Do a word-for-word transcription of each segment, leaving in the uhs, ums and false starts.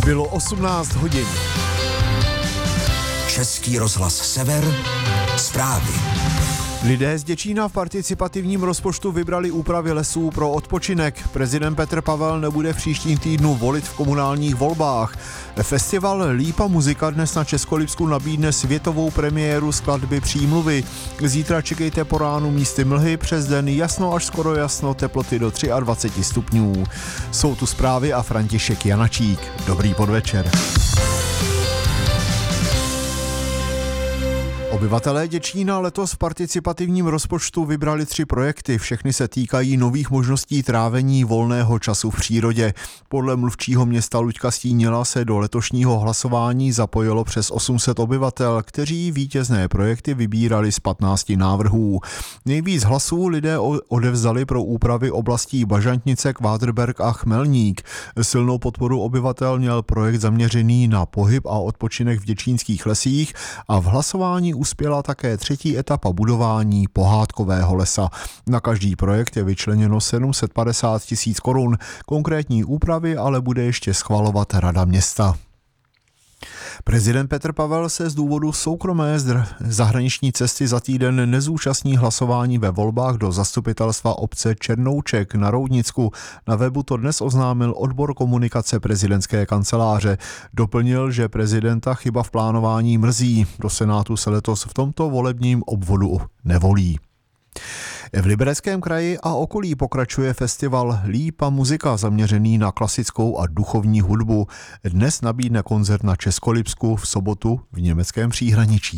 Bylo osmnáct hodin. Český rozhlas Sever, zprávy. Lidé z Děčína v participativním rozpočtu vybrali úpravy lesů pro odpočinek. Prezident Petr Pavel nebude v příštím týdnu volit v komunálních volbách. Festival Lípa muzika dnes na Českolipsku nabídne světovou premiéru skladby Přímluvy. Zítra čekejte po ránu místy mlhy, přes den jasno až skoro jasno, teploty do dvacet tři stupňů. Jsou tu zprávy a František Janačík. Dobrý podvečer. Obyvatelé Děčína letos v participativním rozpočtu vybrali tři projekty. Všechny se týkají nových možností trávení volného času v přírodě. Podle mluvčího města Luďka Stínila se do letošního hlasování zapojilo přes osm set obyvatel, kteří vítězné projekty vybírali z patnácti návrhů. Nejvíc hlasů lidé odevzdali pro úpravy oblastí Bažantnice, Kvádrberk a Chmelník. Silnou podporu obyvatel měl projekt zaměřený na pohyb a odpočinek v děčínských lesích a v hlasování uspěla také třetí etapa budování pohádkového lesa. Na každý projekt je vyčleněno sedm set padesát tisíc korun. Konkrétní úpravy ale bude ještě schvalovat Rada města. Prezident Petr Pavel se z důvodu soukromé zahraniční cesty za týden nezúčastní hlasování ve volbách do zastupitelstva obce Černouček na Roudnicku. Na webu to dnes oznámil odbor komunikace prezidentské kanceláře. Doplnil, že prezidenta chyba v plánování mrzí. Do Senátu se letos v tomto volebním obvodu nevolí. V Libereckém kraji a okolí pokračuje festival Lípa muzika zaměřený na klasickou a duchovní hudbu. Dnes nabídne koncert na Českolipsku, v sobotu v německém příhraničí.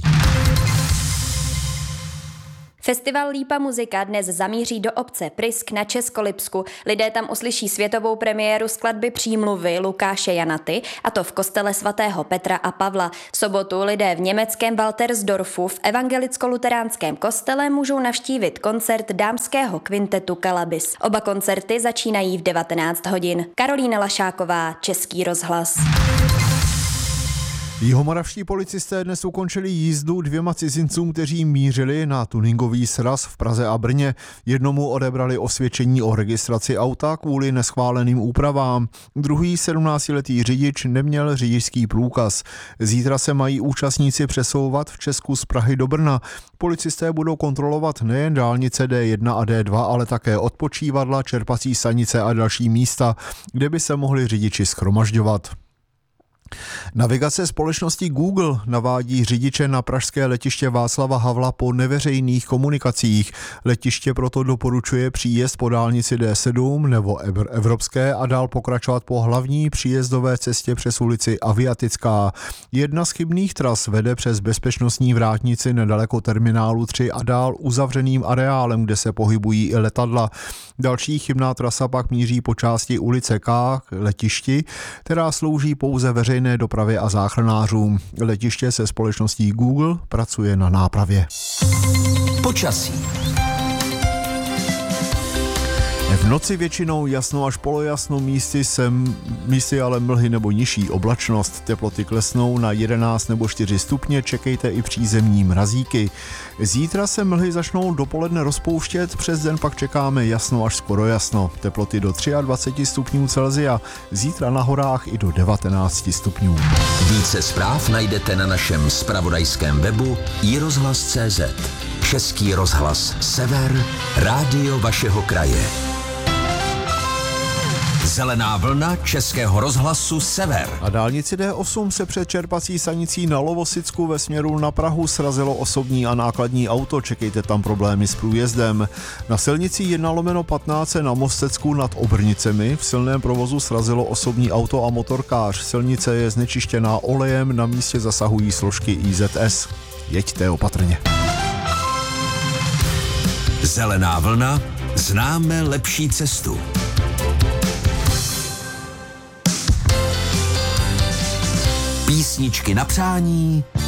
Festival Lípa muzika dnes zamíří do obce Prysk na Českolipsku. Lidé tam uslyší světovou premiéru skladby Přímluvy Lukáše Janaty, a to v kostele svatého Petra a Pavla. V sobotu lidé v německém Waltersdorfu v evangelicko-luteránském kostele můžou navštívit koncert dámského kvintetu Kalabis. Oba koncerty začínají v devatenáct hodin. Karolína Lašáková, Český rozhlas. Jihomoravští policisté dnes ukončili jízdu dvěma cizincům, kteří mířili na tuningový sraz v Praze a Brně. Jednomu odebrali osvědčení o registraci auta kvůli neschváleným úpravám. Druhý sedmnáctiletý řidič neměl řidičský průkaz. Zítra se mají účastníci přesouvat v Česku z Prahy do Brna. Policisté budou kontrolovat nejen dálnice D jedna a D dva, ale také odpočívadla, čerpací stanice a další místa, kde by se mohli řidiči shromažďovat. Navigace společnosti Google navádí řidiče na pražské letiště Václava Havla po neveřejných komunikacích. Letiště proto doporučuje příjezd po dálnici D sedm nebo Evropské a dál pokračovat po hlavní příjezdové cestě přes ulici Aviatická. Jedna z chybných tras vede přes bezpečnostní vrátnici nedaleko terminálu tři a dál uzavřeným areálem, kde se pohybují i letadla. Další chybná trasa pak míří po části ulice K k letišti, která slouží pouze veřejné dopravě a záchranářům. Letiště se společností Google pracuje na nápravě. Počasí. V noci většinou jasno až polojasno, místy, sem, místy ale mlhy nebo nižší oblačnost. Teploty klesnou na jedenáct nebo čtyři stupně, čekejte i přízemní mrazíky. Zítra se mlhy začnou dopoledne rozpouštět, přes den pak čekáme jasno až skoro jasno. Teploty do dvacet tři stupňů Celsia, zítra na horách i do devatenáct stupňů. Více zpráv najdete na našem zpravodajském webu i rozhlas tečka cé zet. Český rozhlas Sever, rádio vašeho kraje. Zelená vlna Českého rozhlasu Sever. Na dálnici D osm se před čerpací stanicí na Lovosicku ve směru na Prahu srazilo osobní a nákladní auto. Čekejte tam problémy s průjezdem. Na silnici jedna lomeno patnáct se na Mostecku nad Obrnicemi v silném provozu srazilo osobní auto a motorkář. Silnice je znečištěná olejem, na místě zasahují složky í zet es. Jeďte opatrně. Zelená vlna, známe lepší cestu. Písničky na přání